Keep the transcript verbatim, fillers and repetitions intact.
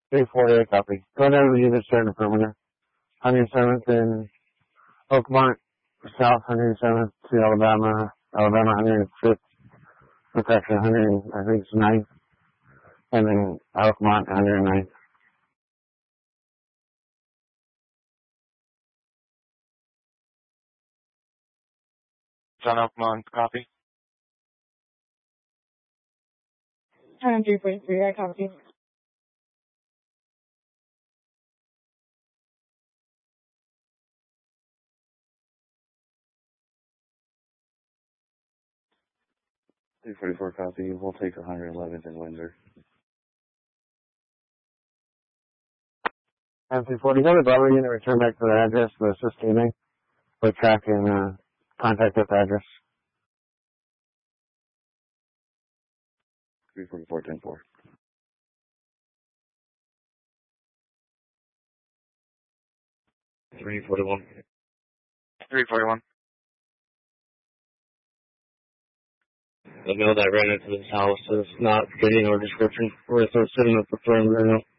three forty-eight, copy. Go down to the unit starting perimeter. one hundred seventh in Oakmont, South one hundred seventh to Alabama, Alabama one hundred fifth, protection one hundred, I think it's ninth, and then Oakmont one hundred ninth. John Oakmont, copy. Turn three forty-three, I copy. three forty-four, copy. We'll take one hundred eleventh in Windsor. M three forty, have the Bravo unit return back to the address, the sustaining. We're tracking, uh, contact at the address. three forty-four, ten four. three forty-one. three forty-one. The mill that ran into this house is not fitting our description. We're still sitting at the perimeter now.